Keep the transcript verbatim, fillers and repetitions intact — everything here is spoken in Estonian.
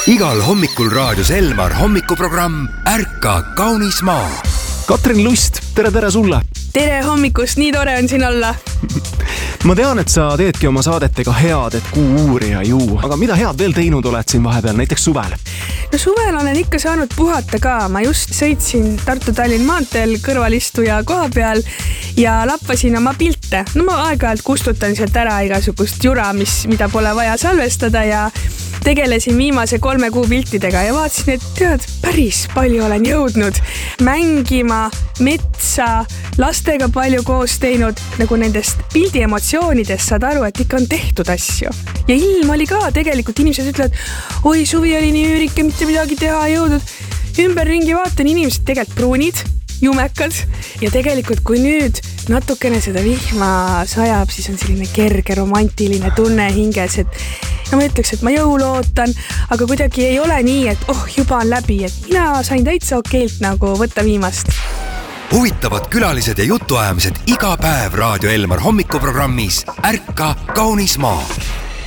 igal hommikul raadios Elmar hommikuprogramm Ärka kaunis maa. Katrin Lust, tere tere sulle! Tere hommikust, nii tore on siin olla. Ma tean, et sa teedki oma saadetega head, et kuu uurija ju. Aga mida head veel teinud oled siin vahepeal, näiteks suvel? No suvel olen ikka saanud puhata ka. Ma just sõitsin Tartu-Tallinn maanteel kõrvalistuja koha peal ja lappasin oma pilte. No ma aeg-ajalt kustutan sealt ära igasugust jura, mis, mida pole vaja salvestada ja tegelesin viimase kolme kuu piltidega ja vaatasin, et tead, päris palju olen jõudnud mängima, metsa, lastega palju koos teinud, nagu nendest pildi emotsioonidest saad aru, et ikka on tehtud asju. Ja ilm oli ka, tegelikult inimesed ütlevad, oi, suvi oli nii üürike, mitte midagi teha jõudnud. Ümber ringi vaatan, inimesed tegelikult pruunid, jumekad ja tegelikult kui nüüd natukene seda vihma sajab, siis on selline kerge romantiline tunne hinges, et no ma ütleks, et ma jõulu ootan, aga kuidagi ei ole nii, et oh, juba on läbi, et mina sain täitsa okeilt nagu võtta viimast. Huvitavad külalised ja jutuajamised iga päev Raadio Elmar hommikuprogrammis Ärka kaunis maa.